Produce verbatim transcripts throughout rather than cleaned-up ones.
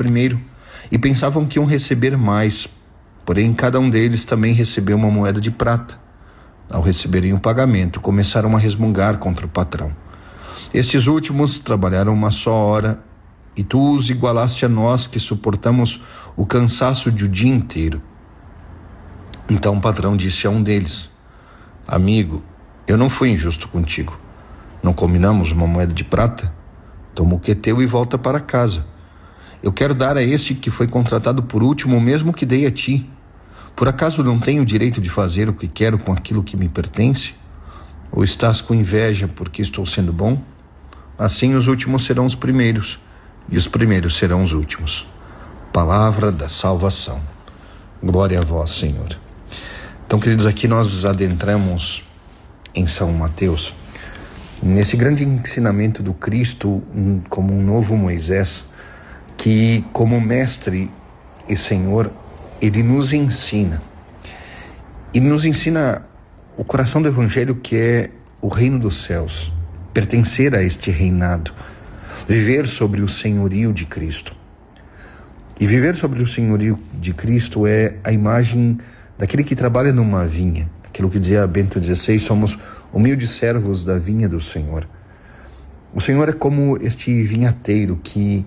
primeiro e pensavam que iam receber mais. Porém, cada um deles também recebeu uma moeda de prata. Ao receberem o pagamento, começaram a resmungar contra o patrão. Estes últimos trabalharam uma só hora, e tu os igualaste a nós que suportamos o cansaço de o dia inteiro. Então o patrão disse a um deles: amigo, eu não fui injusto contigo. Não combinamos uma moeda de prata? Toma o que é teu e volta para casa. Eu quero dar a este que foi contratado por último o mesmo que dei a ti. Por acaso não tenho o direito de fazer o que quero com aquilo que me pertence? Ou estás com inveja porque estou sendo bom? Assim os últimos serão os primeiros, e os primeiros serão os últimos. Palavra da salvação. Glória a vós, Senhor. Então, queridos, aqui nós adentramos em São Mateus, nesse grande ensinamento do Cristo como um novo Moisés, que como mestre e Senhor, ele nos ensina. E nos ensina o coração do Evangelho, que é o reino dos céus, pertencer a este reinado, viver sobre o senhorio de Cristo. E viver sobre o senhorio de Cristo é a imagem daquele que trabalha numa vinha. Aquilo que dizia Bento dezesseis, somos humildes servos da vinha do Senhor. O Senhor é como este vinhateiro que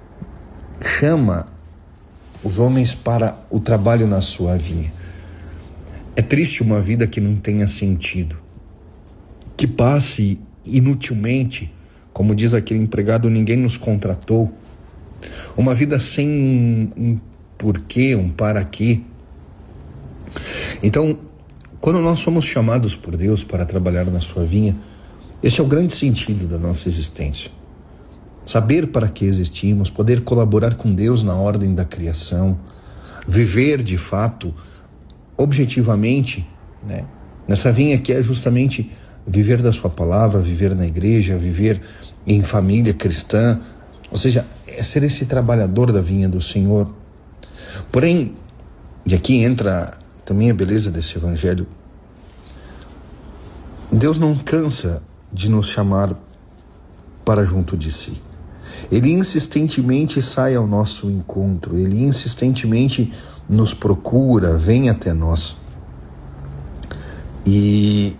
chama os homens para o trabalho na sua vinha. É triste uma vida que não tenha sentido, que passe inutilmente, como diz aquele empregado, ninguém nos contratou. Uma vida sem um, um porquê, um para quê. Então, quando nós somos chamados por Deus para trabalhar na sua vinha, esse é o grande sentido da nossa existência. Saber para que existimos, poder colaborar com Deus na ordem da criação, viver de fato, objetivamente, né? Nessa vinha que é justamente viver da sua palavra, viver na igreja, viver em família cristã, ou seja, é ser esse trabalhador da vinha do Senhor. Porém, e aqui entra também a beleza desse evangelho, Deus não cansa de nos chamar para junto de si. Ele insistentemente sai ao nosso encontro, ele insistentemente nos procura, vem até nós. E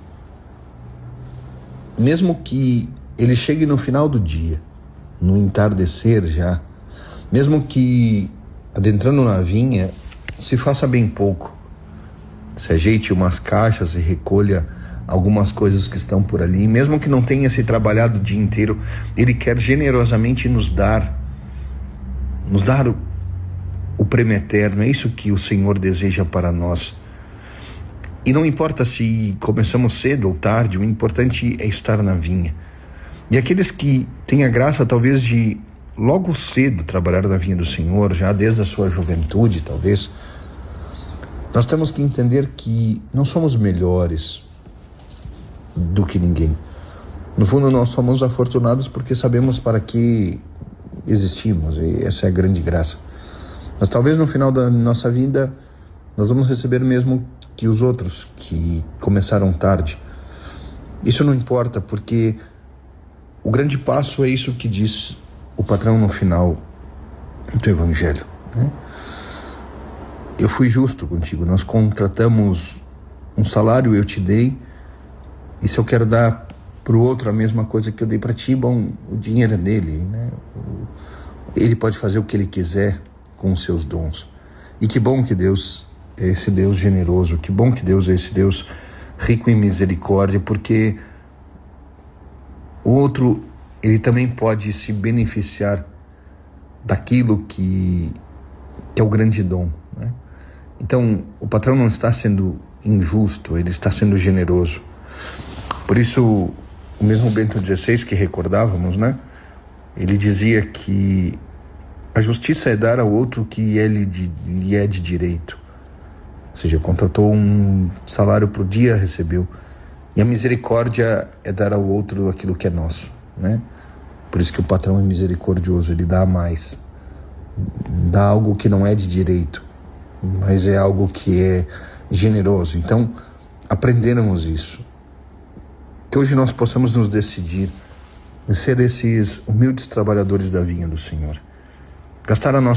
mesmo que ele chegue no final do dia, no entardecer já, mesmo que adentrando na vinha se faça bem pouco, se ajeite umas caixas e recolha algumas coisas que estão por ali, mesmo que não tenha se trabalhado o dia inteiro, ele quer generosamente nos dar, nos dar o, o prêmio eterno. É isso que o Senhor deseja para nós. E não importa se começamos cedo ou tarde, o importante é estar na vinha. E aqueles que têm a graça, talvez, de logo cedo trabalhar na vinha do Senhor, já desde a sua juventude, talvez, nós temos que entender que não somos melhores do que ninguém. No fundo, nós somos afortunados porque sabemos para que existimos, e essa é a grande graça. Mas talvez no final da nossa vida nós vamos receber mesmo que os outros que começaram tarde. Isso não importa, porque o grande passo é isso que diz o patrão no final do evangelho, né? Eu fui justo contigo, nós contratamos um salário, eu te dei, e se eu quero dar para o outro a mesma coisa que eu dei para ti, bom, o dinheiro é dele, né? Ele pode fazer o que ele quiser com os seus dons. E que bom que Deus é esse Deus generoso, que bom que Deus é esse Deus rico em misericórdia, porque o outro, ele também pode se beneficiar daquilo que, que é o grande dom, né? Então, o patrão não está sendo injusto, ele está sendo generoso. Por isso, o mesmo Bento dezesseis que recordávamos, né? Ele dizia que a justiça é dar ao outro o que lhe, lhe é de direito. Ou seja, contratou um salário por dia, recebeu. E a misericórdia é dar ao outro aquilo que é nosso, né? Por isso que o patrão é misericordioso, ele dá mais. Dá algo que não é de direito, mas é algo que é generoso. Então, aprendermos isso. Que hoje nós possamos nos decidir em ser esses humildes trabalhadores da vinha do Senhor. Gastar a nossa